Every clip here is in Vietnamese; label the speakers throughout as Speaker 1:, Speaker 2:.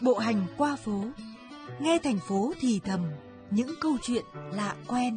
Speaker 1: Bộ hành qua phố, nghe thành phố thì thầm những câu chuyện lạ quen.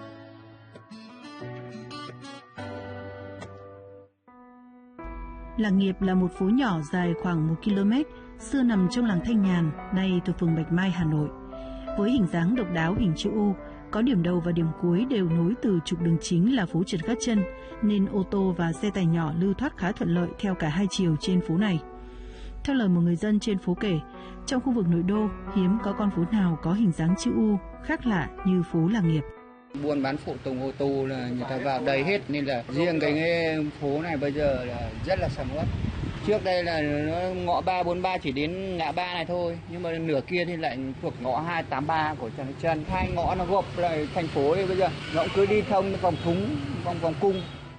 Speaker 2: Lạc Nghiệp là một phố nhỏ dài khoảng 1 km, xưa nằm trong làng Thanh Nhàn, nay thuộc phường Bạch Mai, Hà Nội. Với hình dáng độc đáo hình chữ U, có điểm đầu và điểm cuối đều nối từ trục đường chính là phố Trần Khát Trân, nên ô tô và xe tải nhỏ lưu thoát khá thuận lợi theo cả hai chiều trên phố này. Theo lời một người dân trên phố kể, trong khu vực nội đô hiếm có con phố nào có hình dáng chữ U khác lạ như phố Lạc Nghiệp.
Speaker 3: Buôn bán phụ tùng ô tô là người ta vào đầy hết, nên là riêng cái phố này bây giờ là rất là sầm uất. Trước đây là nó ngõ 343 chỉ đến ngã ba này thôi, nhưng mà nửa kia thì lại thuộc ngõ 283 của Trần Khát Trân. Hai ngõ nó gộp lại thành phố thì bây giờ nó cũng cứ đi thông vòng thúng, vòng cung.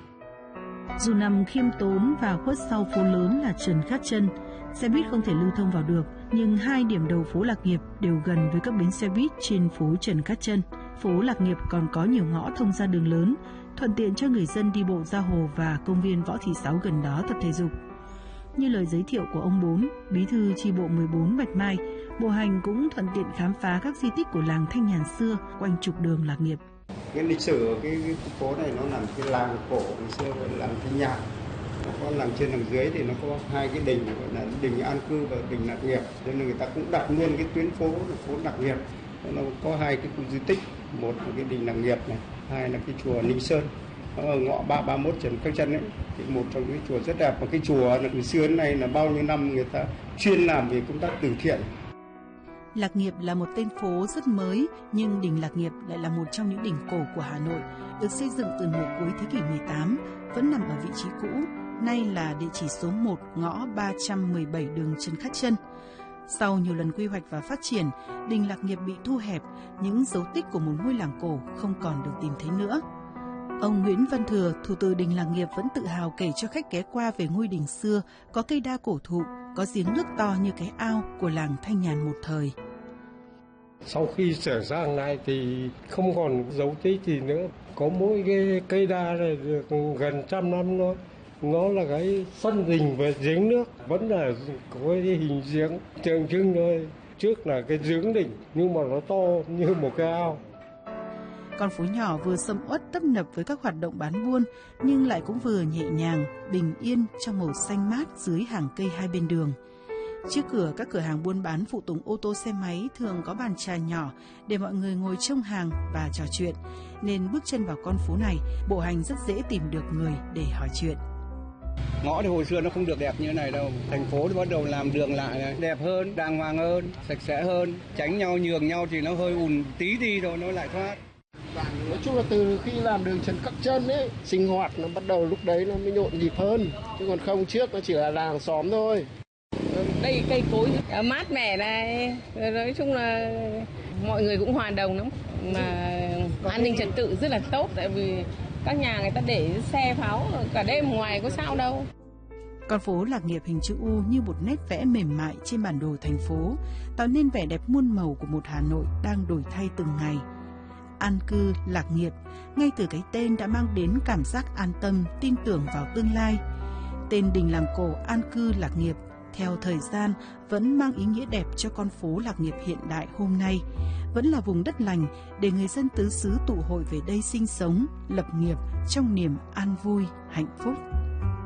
Speaker 2: Dù nằm khiêm tốn và khuất sau phố lớn là Trần Khát Trân, xe buýt không thể lưu thông vào được, nhưng hai điểm đầu phố Lạc Nghiệp đều gần với các bến xe buýt trên phố Trần Khát Trân. Phố Lạc Nghiệp còn có nhiều ngõ thông ra đường lớn, thuận tiện cho người dân đi bộ ra hồ và công viên Võ Thị Sáu gần đó tập thể dục. Như lời giới thiệu của ông Bốn, bí thư chi bộ 14 Bạch Mai, bộ hành cũng thuận tiện khám phá các di tích của làng Thanh Nhàn xưa quanh trục đường Lạc Nghiệp.
Speaker 4: Cái lịch sử cái phố này nó nằm cái làng cổ ngày xưa gọi là làng Thanh Nhàn. Nó có làng trên làng dưới thì nó có hai cái đình gọi là đình An Cư và đình Lạc Nghiệp. Cho nên người ta cũng đặt luôn cái tuyến phố là phố Lạc Nghiệp. Nó có hai cái khu di tích, một là cái đình Lạc Nghiệp này, hai là cái chùa Ninh Sơn. Nó ở ngõ 331 Trần Khát Trân ấy, thì một trong những chùa rất đẹp. Và cái chùa là từ xưa đến nay là bao nhiêu năm người ta chuyên làm về công tác từ thiện.
Speaker 2: Lạc Nghiệp là một tên phố rất mới, nhưng đình Lạc Nghiệp lại là một trong những đình cổ của Hà Nội, được xây dựng từ nửa cuối thế kỷ 18, vẫn nằm ở vị trí cũ, nay là địa chỉ số 1 ngõ 317 đường Trần Khát Trân. Sau nhiều lần quy hoạch và phát triển, đình Lạc Nghiệp bị thu hẹp, những dấu tích của một ngôi làng cổ không còn được tìm thấy nữa. Ông Nguyễn Văn Thừa, thủ từ đình Lạc Nghiệp vẫn tự hào kể cho khách ghé qua về ngôi đình xưa, có cây đa cổ thụ, có giếng nước to như cái ao của làng Thanh Nhàn một thời.
Speaker 5: Sau khi sửa sang lại thì không còn dấu tích gì nữa. Có mỗi cái cây đa này được gần 100 năm thôi. Nó là cái sân đình và giếng nước, vẫn là có cái hình giếng tượng trưng thôi. Trước là cái giếng đình nhưng mà nó to như một cái ao.
Speaker 2: Con phố nhỏ vừa sầm uất tấp nập với các hoạt động bán buôn, nhưng lại cũng vừa nhẹ nhàng, bình yên trong màu xanh mát dưới hàng cây hai bên đường. Trước cửa các cửa hàng buôn bán phụ tùng ô tô xe máy thường có bàn trà nhỏ để mọi người ngồi trông hàng và trò chuyện, nên bước chân vào con phố này, bộ hành rất dễ tìm được người để hỏi chuyện.
Speaker 3: Ngõ thì hồi xưa nó không được đẹp như thế này đâu. Thành phố thì bắt đầu làm đường lại đẹp hơn, đàng hoàng hơn, sạch sẽ hơn, tránh nhau nhường nhau thì nó hơi ùn tí đi rồi nó lại thoát.
Speaker 6: Nói chung là từ khi làm đường Trần Khát Trân ấy, sinh hoạt nó bắt đầu lúc đấy nó mới nhộn nhịp hơn, chứ còn không trước nó chỉ là làng xóm thôi.
Speaker 7: Đây cây cối mát mẻ này, nói chung là mọi người cũng hòa đồng lắm, mà an ninh trật tự rất là tốt, tại vì các nhà người ta để xe pháo cả đêm ngoài có sao đâu.
Speaker 2: Con phố Lạc Nghiệp hình chữ U như một nét vẽ mềm mại trên bản đồ thành phố, tạo nên vẻ đẹp muôn màu của một Hà Nội đang đổi thay từng ngày. An cư Lạc Nghiệp, ngay từ cái tên đã mang đến cảm giác an tâm, tin tưởng vào tương lai. Tên đình làng cổ An cư Lạc Nghiệp theo thời gian vẫn mang ý nghĩa đẹp cho con phố Lạc Nghiệp hiện đại hôm nay, vẫn là vùng đất lành để người dân tứ xứ tụ hội về đây sinh sống, lập nghiệp trong niềm an vui, hạnh phúc.